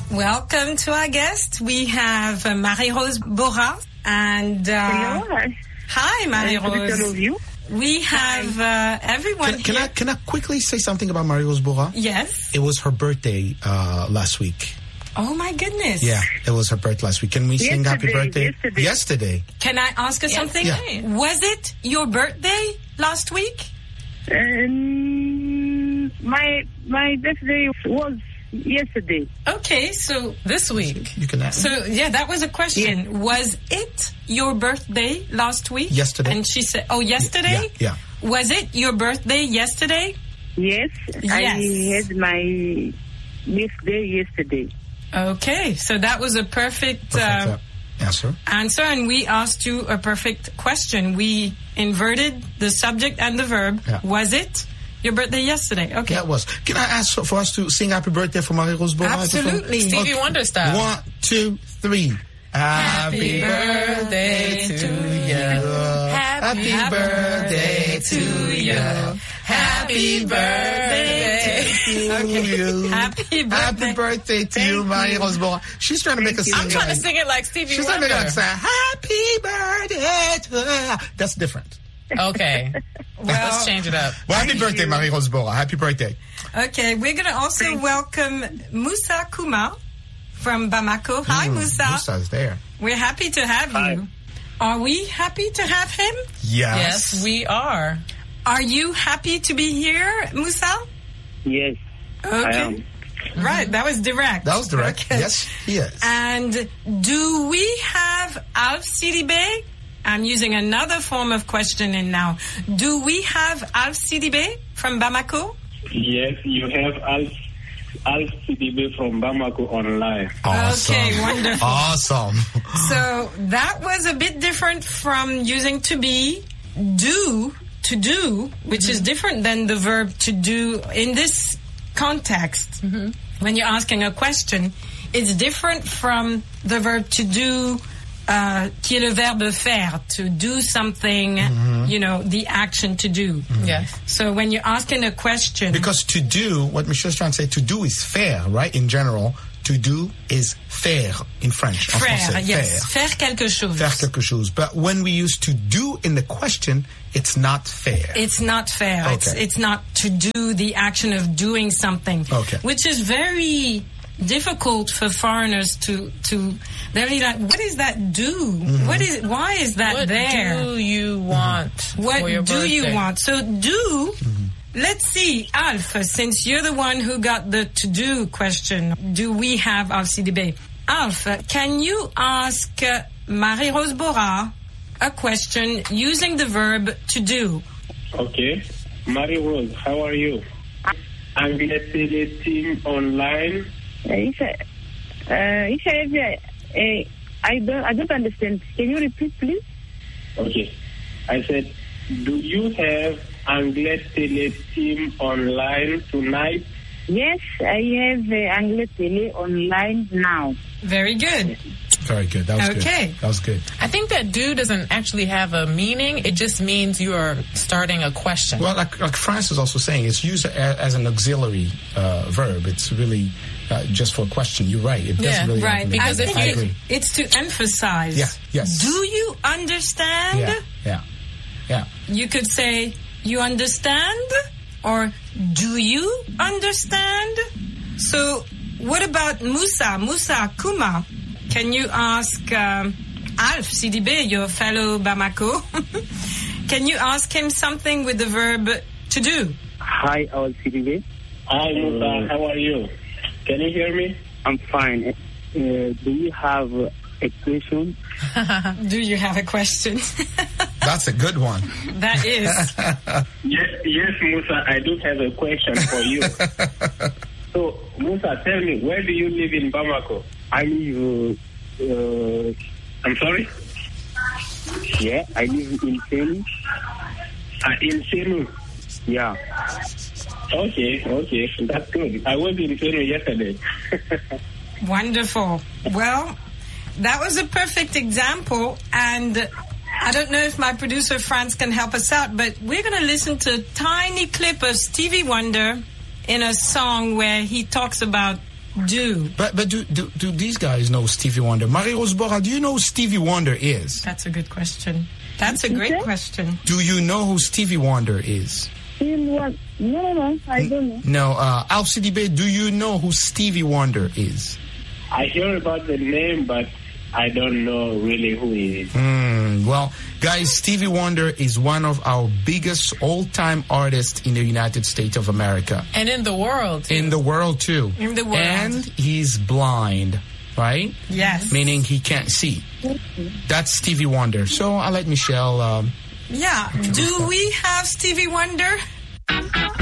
Welcome to our guest. We have Marie-Rose Bora and hello. Hi, Marie-Rose. All of you. We have everyone here. Can I quickly say something about Marie-Rose Bora? Yes. It was her birthday last week. Oh my goodness. Yeah, it was her birthday last week. Can we sing happy birthday? Yesterday. Can I ask her something? Yeah. Was it your birthday last week? My birthday was yesterday. Okay, so this week. You can ask. So yeah, that was a question. Yeah. Was it your birthday last week? Yesterday. And she said, "Oh, yesterday." Yeah. Was it your birthday yesterday? Yes. I had my birthday yesterday. Okay, so that was a perfect answer, and we asked you a perfect question. We inverted the subject and the verb. Yeah. Was it your birthday yesterday? Okay. Yeah, it was. Can I ask for us to sing happy birthday for Marie-Rose Bora? Absolutely. Stevie Wonder style. 1, 2, 3. Happy birthday to you. Happy birthday to you. Happy birthday to you. Happy birthday to you, Marie-Rose Bora. She's trying to make us sing. I'm trying to sing it like Stevie Wonder. She's trying to make us say, happy birthday to you. That's different. Okay. Let's change it up. Well, happy birthday, Marie-Rose Bora. Happy birthday. Okay, we're going to also welcome Moussa Kouma from Bamako. Hi, Moussa. Moussa's there. We're happy to have you. Are we happy to have him? Yes, we are. Are you happy to be here, Moussa? Yes. Okay. I am. Right, that was direct. That was direct. Okay. Yes, he is. And do we have Alf Sidibé? I'm using another form of questioning now. Do we have Alf Sidibé from Bamako? Yes, you have Alf Sidibé from Bamako online. Awesome. Okay, wonderful. Awesome. So that was a bit different from using to be, to do, which is different than the verb to do in this context. When you're asking a question, it's different from the verb to do, qui est le verbe faire, to do something, you know, the action to do. Yes. So when you're asking a question... Because to do, what Michelle's trying to say, to do is faire, right? In general, to do is faire in French. Faire, yes. Faire quelque chose. Faire quelque chose. But when we use to do in the question, it's not fair. It's not fair. Okay. It's not to do the action of doing something. Okay. Which is very difficult for foreigners to they're really like, what is that do? Why is that what there? What do you want What for your do birthday? you want? So do, let's see, Alf, since you're the one who got the to-do question, do we have Alf Sidibé? Alf, can you ask Marie-Rose Bora a question using the verb to do? Okay. Marie-Rose, how are you? I'm team online. I don't understand. Can you repeat, please? Okay. I said, do you have Anglais Télé team online tonight? Yes, I have Anglais Télé online now. Very good. Very good. That was Okay. good. That was good. I think that do doesn't actually have a meaning. It just means you are starting a question. Well, like France is also saying, it's used as an auxiliary verb. It's really just for a question. You're right. It doesn't really right. have a meaning. Because I agree. It's to emphasize. Yeah. Yes. Do you understand? Yeah. You could say, you understand? Or do you understand? So what about Moussa Kouma? Can you ask Alf Sidibé, your fellow Bamako? Can you ask him something with the verb to do? Hi, Alf Sidibé. Hi, Moussa. How are you? Can you hear me? I'm fine. Do you have a question? Do you have a question? That's a good one. That is. Yes, Moussa, I do have a question for you. So, Moussa, tell me, where do you live in Bamako? I live... I'm sorry? Yeah, I live in Senu. In Senu? Yeah. Okay, that's good. I was in Senu yesterday. Wonderful. Well, that was a perfect example, and I don't know if my producer Franz can help us out, but we're going to listen to a tiny clip of Stevie Wonder in a song where he talks about do. But do these guys know Stevie Wonder? Marie-Rose Borra, do you know who Stevie Wonder is? That's a good question. That's a great question. Do you know who Stevie Wonder is? No, I don't know. No, Alcidibe, do you know who Stevie Wonder is? I hear about the name, but I don't know really who he is. Well, guys, Stevie Wonder is one of our biggest all-time artists in the United States of America. And in the world. In the world, too. In the world. And he's blind, right? Yes. Meaning he can't see. That's Stevie Wonder. So I'll let Michelle... Yeah. Do we have Stevie Wonder?